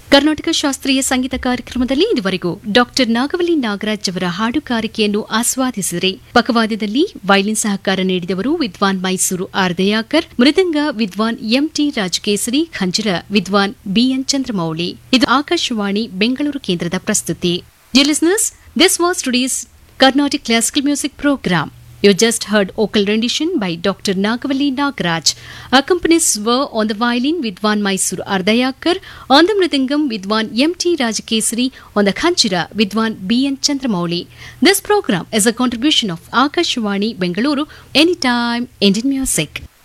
ಕರ್ನಾಟಕ ಶಾಸ್ತ್ರೀಯ ಸಂಗೀತ ಕಾರ್ಯಕ್ರಮದಲ್ಲಿ ಇದುವರೆಗೂ ಡಾಕ್ಟರ್ ನಾಗವಲ್ಲಿ ನಾಗರಾಜ್ ಅವರ ಹಾಡುಗಾರಿಕೆಯನ್ನು ಆಸ್ವಾದಿಸಿದರೆ ಪಕವಾದ್ಯದಲ್ಲಿ ವೈಲಿನ್ ಸಹಕಾರ ನೀಡಿದವರು ವಿದ್ವಾನ್ ಮೈಸೂರು ಆರ್ ದಯಾಕರ್, ಮೃದಂಗ ವಿದ್ವಾನ್ ಎಂಟಿ ರಾಜಕೇಸರಿ, ಖಂಜರ ವಿದ್ವಾನ್ ಬಿಎನ್ ಚಂದ್ರಮೌಳಿ. ಇದು ಆಕಾಶವಾಣಿ ಬೆಂಗಳೂರು ಕೇಂದ್ರದ ಪ್ರಸ್ತುತಿ. Dear listeners, this was today's Carnatic Classical Music Program. You just heard vocal rendition by Dr. Nagavalli Nagaraj. Accompanies were on the violin Vidwan Mysuru Ardayakar, on the mridangam Vidwan M.T. Rajakesari, on the khanchira Vidwan B.N. Chandramouli. This program is a contribution of Akashvani Bengaluru, Anytime Indian Music.